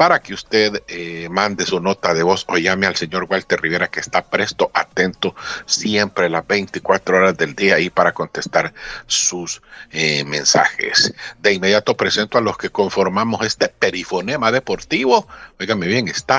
para que usted mande su nota de voz o llame al señor Walter Rivera, que está presto, atento, siempre las 24 horas del día ahí para contestar sus mensajes. De inmediato presento a los que conformamos este perifonema deportivo. Óigame bien, está